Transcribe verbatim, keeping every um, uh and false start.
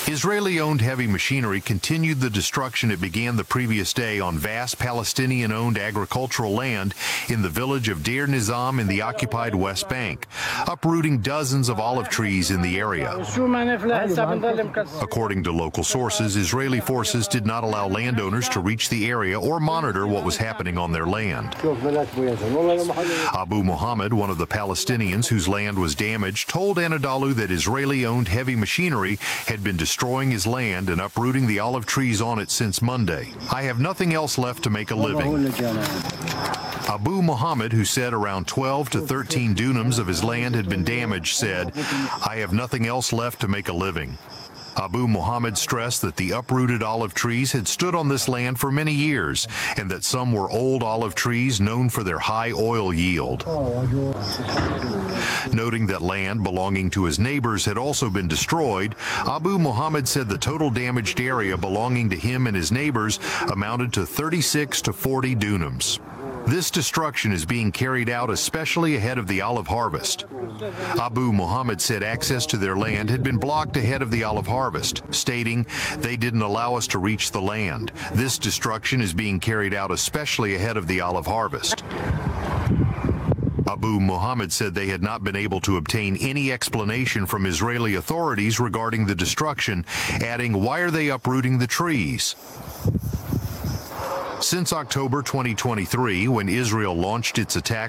Israeli-owned heavy machinery continued the destruction it began the previous day on vast Palestinian-owned agricultural land in the village of Deir Nizam in the occupied West Bank, uprooting dozens of olive trees in the area. According to local sources, Israeli forces did not allow landowners to reach the area or monitor what was happening on their land. Abu Muhammad, one of the Palestinians whose land was damaged, told Anadolu that Israeli-owned heavy machinery had been destroying his land and uprooting the olive trees on it since Monday. I have nothing else left to make a living. Abu Muhammad, who said around twelve to thirteen dunams of his land had been damaged, said, "I have nothing else left to make a living." Abu Muhammad stressed that the uprooted olive trees had stood on this land for many years and that some were old olive trees known for their high oil yield. Noting that land belonging to his neighbors had also been destroyed, Abu Muhammad said the total damaged area belonging to him and his neighbors amounted to thirty-six to forty dunams. This destruction is being carried out especially ahead of the olive harvest. Abu Muhammad said access to their land had been blocked ahead of the olive harvest, stating, "They didn't allow us to reach the land. This destruction is being carried out especially ahead of the olive harvest." Abu Muhammad said they had not been able to obtain any explanation from Israeli authorities regarding the destruction, adding, "Why are they uprooting the trees?" Since October twenty twenty-three, when Israel launched its attack